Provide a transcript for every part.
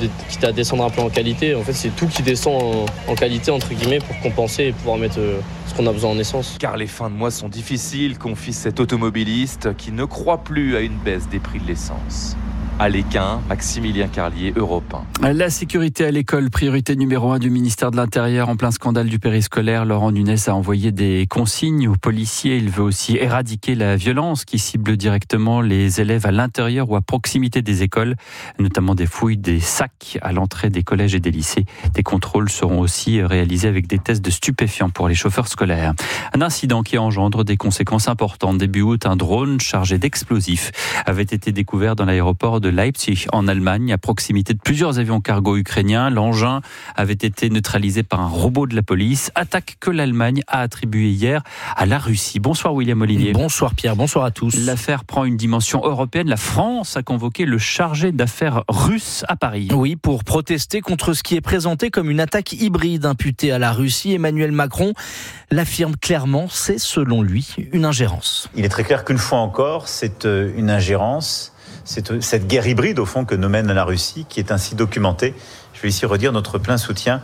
quitte à descendre un peu en qualité. En fait, c'est tout qui descend en qualité, entre guillemets, pour compenser et pouvoir mettre ce qu'on a besoin en essence. Car les fins de mois sont difficiles, confie cet automobiliste qui ne croit plus à une baisse des prix de l'essence. À l'Équin, Maximilien Carlier, Europe 1. La sécurité à l'école, priorité numéro 1 du ministère de l'Intérieur. En plein scandale du périscolaire, Laurent Nunez a envoyé des consignes aux policiers. Il veut aussi éradiquer la violence qui cible directement les élèves à l'intérieur ou à proximité des écoles, notamment des fouilles des sacs à l'entrée des collèges et des lycées. Des contrôles seront aussi réalisés avec des tests de stupéfiants pour les chauffeurs scolaires. Un incident qui engendre des conséquences importantes. Début août, un drone chargé d'explosifs avait été découvert dans l'aéroport de Leipzig en Allemagne, à proximité de plusieurs avions cargo ukrainiens. L'engin avait été neutralisé par un robot de la police. Attaque que l'Allemagne a attribuée hier à la Russie. Bonsoir William Ollier. Bonsoir Pierre, bonsoir à tous. L'affaire prend une dimension européenne. La France a convoqué le chargé d'affaires russe à Paris. Oui, pour protester contre ce qui est présenté comme une attaque hybride imputée à la Russie. Emmanuel Macron l'affirme clairement, c'est selon lui une ingérence. Il est très clair qu'une fois encore, c'est une ingérence. C'est cette guerre hybride, au fond, que nous mène la Russie, qui est ainsi documentée. Je vais ici redire notre plein soutien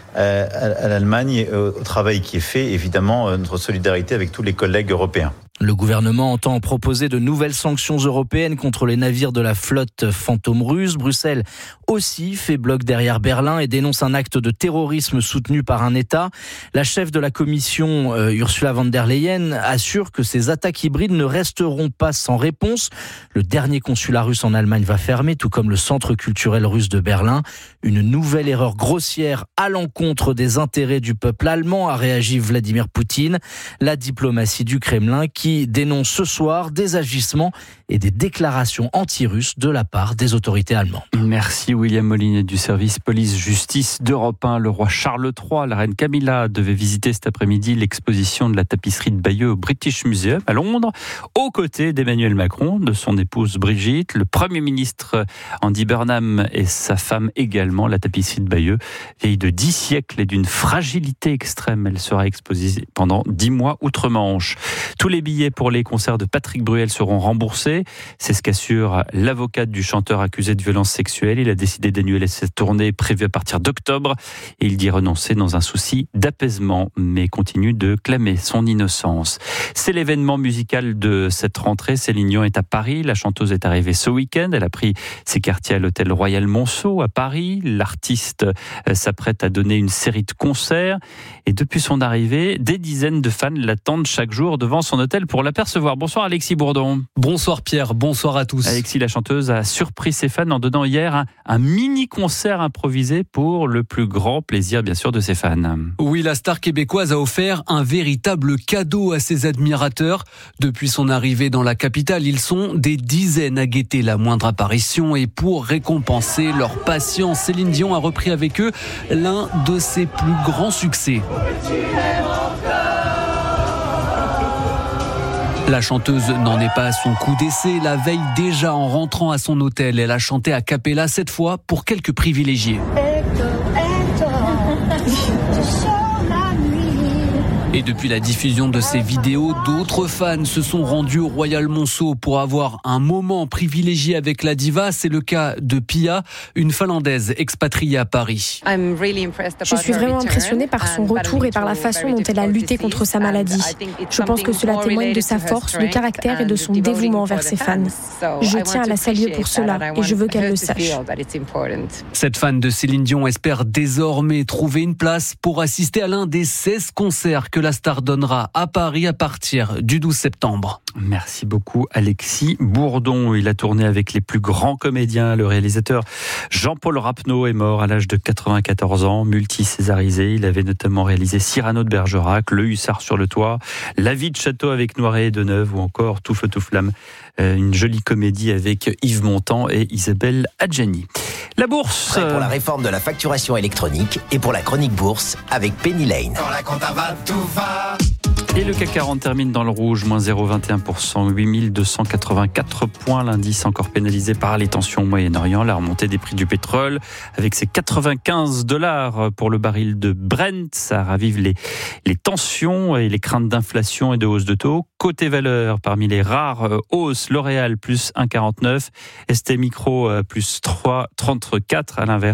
à l'Allemagne et au travail qui est fait, évidemment, notre solidarité avec tous les collègues européens. Le gouvernement entend proposer de nouvelles sanctions européennes contre les navires de la flotte fantôme russe. Bruxelles aussi fait bloc derrière Berlin et dénonce un acte de terrorisme soutenu par un État. La chef de la Commission, Ursula von der Leyen, assure que ces attaques hybrides ne resteront pas sans réponse. Le dernier consulat russe en Allemagne va fermer, tout comme le centre culturel russe de Berlin. Une nouvelle erreur grossière à l'encontre des intérêts du peuple allemand, a réagi Vladimir Poutine. La diplomatie du Kremlin qui dénonce ce soir des agissements et des déclarations anti-russes de la part des autorités allemandes. Merci William Mollinet du service police-justice d'Europe 1. Le roi Charles III, la reine Camilla devait visiter cet après-midi l'exposition de la tapisserie de Bayeux au British Museum à Londres, aux côtés d'Emmanuel Macron, de son épouse Brigitte, le Premier ministre Andy Burnham et sa femme également. La tapisserie de Bayeux, vieille de 10 siècles et d'une fragilité extrême. Elle sera exposée pendant 10 mois outre-Manche. Tous les billets pour les concerts de Patrick Bruel seront remboursés. C'est ce qu'assure l'avocate du chanteur accusé de violences sexuelles. Il a décidé d'annuler cette tournée prévue à partir d'octobre et il dit renoncer dans un souci d'apaisement, mais continue de clamer son innocence. C'est l'événement musical de cette rentrée. Céline Dion est à Paris. La chanteuse est arrivée ce week-end. Elle a pris ses quartiers à l'hôtel Royal Monceau à Paris. L'artiste s'apprête à donner une série de concerts et depuis son arrivée, des dizaines de fans l'attendent chaque jour devant son hôtel pour l'apercevoir. Bonsoir Alexis Bourdon. Bonsoir Pierre, bonsoir à tous. Alexis, la chanteuse, a surpris ses fans en donnant hier un mini-concert improvisé pour le plus grand plaisir bien sûr de ses fans. Oui, la star québécoise a offert un véritable cadeau à ses admirateurs. Depuis son arrivée dans la capitale, ils sont des dizaines à guetter la moindre apparition et pour récompenser leur patience, Céline Dion a repris avec eux l'un de ses plus grands succès. La chanteuse n'en est pas à son coup d'essai. La veille déjà, en rentrant à son hôtel, elle a chanté a cappella, cette fois pour quelques privilégiés. Et depuis la diffusion de ces vidéos, d'autres fans se sont rendus au Royal Monceau pour avoir un moment privilégié avec la diva. C'est le cas de Pia, une Finlandaise expatriée à Paris. Je suis vraiment impressionnée par son retour et par la façon dont elle a lutté contre sa maladie. Je pense que cela témoigne de sa force, de caractère et de son dévouement envers ses fans. Je tiens à la saluer pour cela et je veux qu'elle le sache. Cette fan de Céline Dion espère désormais trouver une place pour assister à l'un des 16 concerts que la star donnera à Paris à partir du 12 septembre. Merci beaucoup Alexis Bourdon. Il a tourné avec les plus grands comédiens. Le réalisateur Jean-Paul Rapneau est mort à l'âge de 94 ans, multi-césarisé. Il avait notamment réalisé Cyrano de Bergerac, Le Hussard sur le toit, La vie de château avec Noiret et Deneuve ou encore Tout feu tout flamme. Une jolie comédie avec Yves Montand et Isabelle Adjani. La bourse. Prêt pour la réforme de la facturation électronique et pour la chronique bourse avec Penny Lane. Quand la compta va, tout va. Et le CAC 40 termine dans le rouge, moins 0,21%, 8284 points. L'indice encore pénalisé par les tensions au Moyen-Orient, la remontée des prix du pétrole avec ses $95 pour le baril de Brent. Ça ravive les tensions et les craintes d'inflation et de hausse de taux. Côté valeur, parmi les rares hausses, L'Oréal plus 1,49, ST Micro plus 3,34 à l'inverse.